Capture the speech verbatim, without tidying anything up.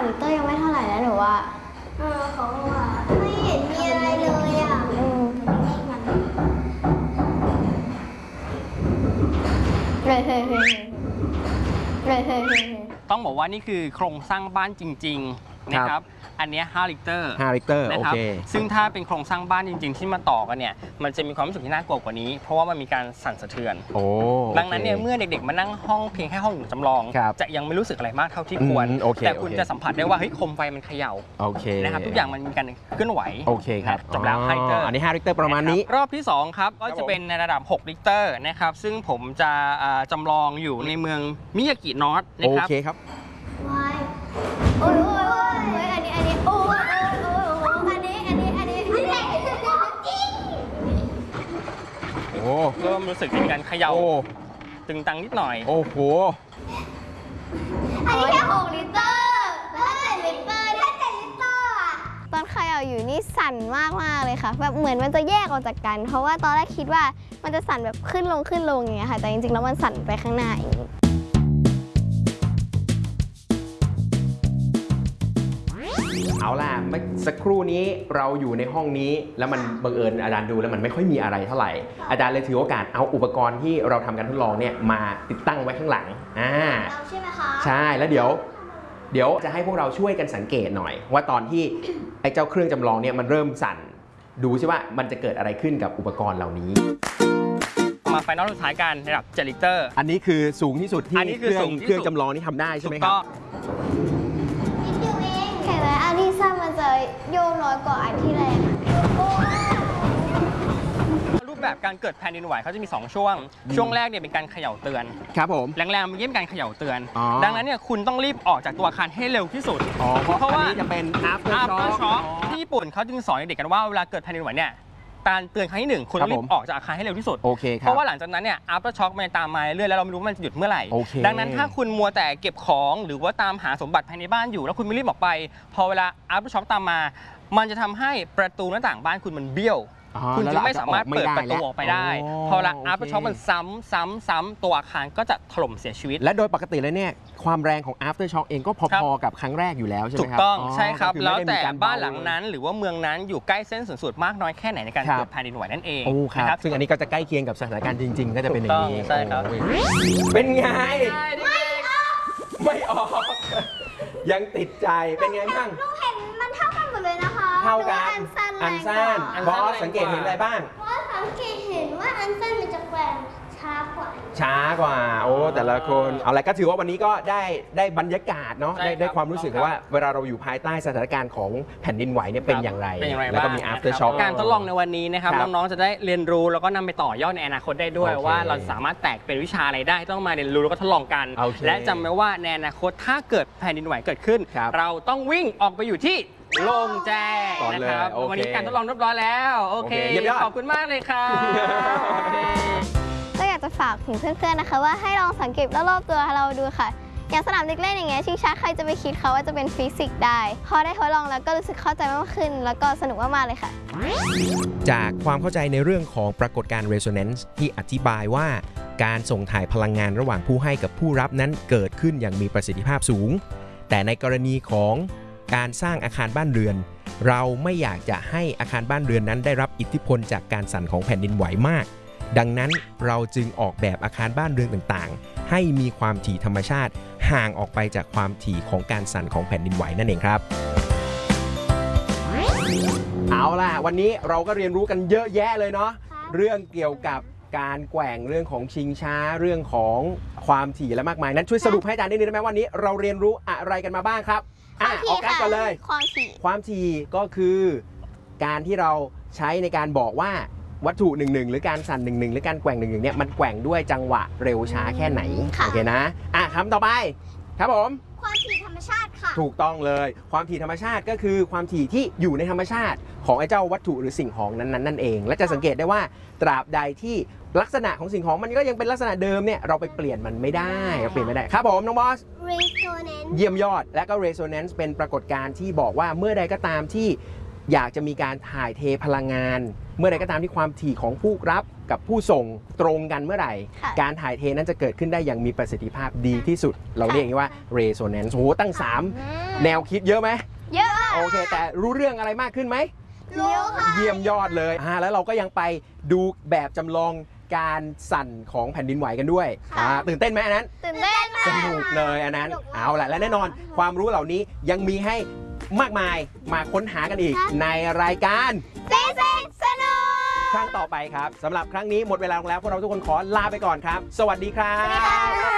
ลิตเตอร์ยังไม่เท่าไหร่นะหนูว่าเออเขาว่าไม่เห็นมีอะไรเลยอ่ะอืมเฮ้ยเฮ้ยเฮ้ยเฮ้ยเฮ้ยเฮ้ยต้องบอกว่านี่คือโครงสร้างบ้านจริงๆนะครับอันนี้ห้าลิตรห้าลิตรนะครับโอเคซึ่งถ้าเป็นโครงสร้างบ้านจริงๆที่มาต่อกันเนี่ยมันจะมีความรู้สึกที่น่ากลัวกว่านี้เพราะว่ามันมีการสั่นสะเทือนโอ้ดังนั้นเนี่ยเมื่อเด็กๆมานั่งห้องเพียงแค่ห้องจำลองจะยังไม่รู้สึกอะไรมากเท่าที่ควรแต่คุณจะสัมผัสได้ว่าเฮ้ยโคมไฟมันเขย่าโอเคนะครับทุกอย่างมันมีการเคลื่อนไหวโอเคครับจบแล้วห้าลิตรอันนี้ห้าลิตรประมาณนี้รอบที่สองครับก็จะเป็นในระดับหกลิตรนะครับซึ่งผมจะจำลองอยู่ในเมืองมิยากินอตนะครับโอเคครับวายโอ้ยโอ้ยโอ้ยอันนี้อันนี้โอ้ยโอ้ยโอ้ยอันนี้อันนี้อันนี้อันนี้จริงโอ้เริ่มรู้สึกมีการเขย่าตึงตังนิดหน่อยโอ้โหอันนี้แค่หกลิตรถ้าเจ็ดลิตรถ้าเจ็ดลิตรอ่ะตอนเขย่าอยู่นี่สั่นมากมากเลยค่ะแบบเหมือนมันจะแยกออกจากกันเพราะว่าตอนแรกคิดว่ามันจะสั่นแบบขึ้นลงขึ้นลงอย่างเงี้ยค่ะแต่จริงๆแล้วมันสั่นไปข้างหน้าอย่างนี้เอาล่ะเมื่อสักครู่นี้เราอยู่ในห้องนี้แล้วมันบังเอิญอาจารย์ดูแล้วมันไม่ค่อยมีอะไรเท่าไหร่อาจารย์เลยถือโอกาสเอาอุปกรณ์ที่เราทำการทดลองเนี่ยมาติดตั้งไว้ข้างหลังอ่าใช่ไหมคะใช่แล้วเดี๋ยวเดี๋ยวจะให้พวกเราช่วยกันสังเกตหน่อยว่าตอนที่ไอ้เจ้าเครื่องจำลองเนี่ยมันเริ่มสั่นดูใช่ว่ามันจะเกิดอะไรขึ้นกับอุปกรณ์เหล่านี้มาไฟนอลสุดท้ายกันระดับเจ็ดลิตรอันนี้คือสูงที่สุดที่เครื่องเครื่องจำลองนี่ทำได้ใช่ไหมครับเห็นไหมอันที่สั้นมันจะโยกน้อยกว่าอันที่แรงรูปแบบการเกิดแผ่นดินไหวเขาจะมีสองช่วงช่วงแรกเนี่ยเป็นการเขย่าเตือนครับผมแรงๆมันเยี่ยมการเขย่าเตือนดังนั้นเนี่ยคุณต้องรีบออกจากตัวอาคารให้เร็วที่สุดเพราะว่าจะเป็น after shock ที่ญี่ปุ่นเขาจึงสอนเด็กกันว่าเวลาเกิดแผ่นดินไหวเนี่ยการเตือนครั้งที่หนึ่งคุณต้องรีบออกจากอาคารให้เร็วที่สุดเพราะว่าหลังจากนั้นเนี่ย after shock มันตามมาเรื่อยแล้วเราไม่รู้มันจะหยุดเมื่อไหร่ดังนั้นถ้าคุณมัวแต่เก็บของหรือว่าตามหาสมบัติภายในบ้านอยู่แล้วคุณไม่รีบออกไปพอเวลา after shock ตามมามันจะทำให้ประตูหน้าต่างบ้านคุณมันเบี้ยวคุณจะไม่สามารถเปิดประตูออกไปได้พอเวลา after shock มันซ้ำซ้ำซ้ำตัวอาคารก็จะถล่มเสียชีวิตและโดยปกติแล้วเนี่ยความแรงของ after shock เองก็พอๆกับครั้งแรกอยู่แล้วใช่ไหมครับถูกต้องใช่ครับแล้วแต่บ้านหลังนั้นหรือว่าเมืองนั้นอยู่ใกล้เส้นศูนย์สูตรมากน้อยแค่ไหนในการเกิดแผ่นดินไหวนั่นเองนะครับซึ่งอันนี้ก็จะใกล้เคียงกับสถานการณ์จริงๆก็จะเป็นอย่างนี้ใช่ครับเป็นไงไม่ออกยังติดใจเป็นไงบ้างลูกเห็นมันเท่ากันหมดเลยนะคะเท่ากันอันสั้นบอสสังเกตเห็นอะไรบ้างบอสสังเกตเห็นว่าอันสั้นมันจะแกว่งช้ากว่าช้ากว่าโอ้แต่ละคนเอาอะไรก็ถือว่าวันนี้ก็ได้ได้บรรยากาศเนาะได้ได้ความรู้สึกว่าเวลาเราอยู่ภายใต้สถานการณ์ของแผ่นดินไหวเนี่ยเป็นอย่างไรแล้วก็มี after shock การทดลองในวันนี้นะครับน้องๆจะได้เรียนรู้แล้วก็นำไปต่อยอดในอนาคตได้ด้วยว่าเราสามารถแตกเป็นวิชาอะไรได้ต้องมาเรียนรู้แล้วก็ทดลองกันและจำไว้ว่าในอนาคตถ้าเกิดแผ่นดินไหวเกิดขึ้นเราต้องวิ่งออกไปอยู่ที่โล่งแจ้งนะครับวันนี้การทดลองเรียบร้อยแล้วโอเคขอบคุณมากเลยครับก็อยากจะฝากถึงเพื่อนๆนะคะว่าให้ลองสังเกตรอบๆตัวเราดูค่ะอย่างสนามเด็กเล่นอย่างเงี้ยชิงช้าใครจะไปคิดเขาว่าจะเป็นฟิสิกส์ได้พอได้ทดลองแล้วก็รู้สึกเข้าใจมากขึ้นแล้วก็สนุกมากๆเลยค่ะจากความเข้าใจในเรื่องของปรากฏการณ์ resonance ที่อธิบายว่าการส่งถ่ายพลังงานระหว่างผู้ให้กับผู้รับนั้นเกิดขึ้นอย่างมีประสิทธิภาพสูงแต่ในกรณีของการสร้างอาคารบ้านเรือนเราไม่อยากจะให้อาคารบ้านเรือนนั้นได้รับอิทธิพลจากการสั่นของแผ่นดินไหวมากดังนั้นเราจึงออกแบบอาคารบ้านเรือนต่างๆให้มีความถี่ธรรมชาติห่างออกไปจากความถี่ของการสั่นของแผ่นดินไหวนั่นเองครับเอาล่ะวันนี้เราก็เรียนรู้กันเยอะแยะเลยเนาะเรื่องเกี่ยวกับการแกว่งเรื่องของชิงช้าเรื่องของความถี่และมากมายนั้นช่วยสรุปให้อาจารย์ได้นิดได้ไหมวันนี้เราเรียนรู้อะไรกันมาบ้างครับอ่ะออกกันก่อนเลยความถี่ความถี่ก็คือการที่เราใช้ในการบอกว่าวัตถุหนึ่งหนึ่งหรือการสั่นหนึ่งหนึ่งหรือการแกว่งหนึ่งหนึ่งเนี่ยมันแกว่งด้วยจังหวะเร็วช้าแค่ไหนโอเคนะอ่ะคำต่อไปครับผมความถี่ธรรมชาติค่ะถูกต้องเลยความถี่ธรรมชาติก็คือความถี่ที่อยู่ในธรรมชาติของไอ้เจ้าวัตถุหรือสิ่งของนั้นๆนั่นเองและจะสังเกตได้ว่าตราบใดที่ลักษณะของสิ่งของมันก็ยังเป็นลักษณะเดิมเนี่ยเราไปเปลี่ยนมันไม่ได้เราเปลี่ยนไม่ได้ครับผมน้องบอส resonance เยี่ยมยอดและก็ resonance เป็นปรากฏการณ์ที่บอกว่าเมื่อใดก็ตามที่อยากจะมีการถ่ายเทพลังงาน เมื่อใดก็ตามที่ความถี่ของผู้รับกับผู้ส่งตรงกันเมื่อไหร่ การถ่ายเทนั้นจะเกิดขึ้นได้อย่างมีประสิทธิภาพดีที่สุด เราเรียกว่า resonance โอ้โหตั้งสามแนวคิดเยอะไหมเยอะโอเคแต่รู้เรื่องอะไรมากขึ้นไหมรู้ค่ะเยี่ยมยอดเลยอ่าแล้วเราก็ยังไปดูแบบจำลองการสั่นของแผ่นดินไหวกันด้วยอ่าตื่นเต้นไหมอันนั้นตื่นเต้นสนุกเลยอันนั้นเอาล่ะและแน่นอนความรู้เหล่านี้ยังมีให้มากมายมาค้นหากันอีกในรายการฟิสิกส์สนุกครั้งต่อไปครับสำหรับครั้งนี้หมดเวลาลงแล้วพวกเราทุกคนขอลาไปก่อนครับสวัสดีครับ